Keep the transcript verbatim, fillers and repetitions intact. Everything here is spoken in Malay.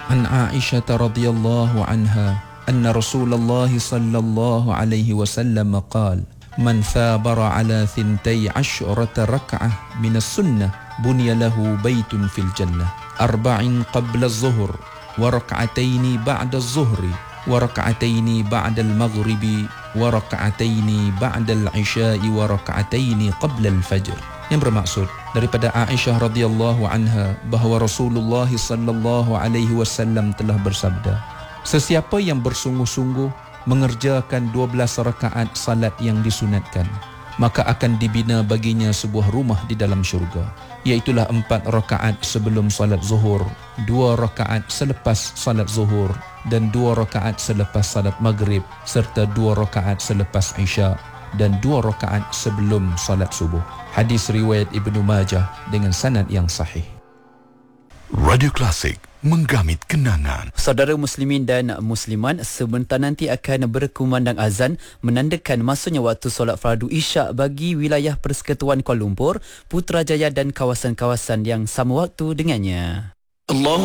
An Aisyah radhiyallahu anha anna Rasulullah sallallahu alaihi wasallam qala man thabara ala thintai asyrata rak'ah min as-sunnah bunya lahu baitun fil jannah arba'in qabla az-zuhr wa rak'ataini ba'da az-zuhri wa rak'ataini ba'da al-maghribi wa rak'ataini ba'da al-isya'i wa rak'ataini qabla al-fajr. Yang bermaksud daripada Aisyah radhiyallahu anha bahawa Rasulullah sallallahu alaihi wasallam telah bersabda, sesiapa yang bersungguh-sungguh mengerjakan dua belas rakaat salat yang disunatkan, maka akan dibina baginya sebuah rumah di dalam syurga, iaitulah empat rakaat sebelum salat zuhur, dua rakaat selepas salat zuhur, dan dua rakaat selepas salat maghrib, serta dua rakaat selepas isya, dan dua rakaat sebelum salat subuh. Hadis riwayat Ibnu Majah dengan sanad yang sahih. Radio Klasik, menggamit kenangan. Saudara muslimin dan muslimat, sebentar nanti akan berkumandang azan menandakan masuknya waktu solat fardu isyak bagi wilayah Persekutuan Kuala Lumpur, Putrajaya dan kawasan-kawasan yang sama waktu dengannya. Allah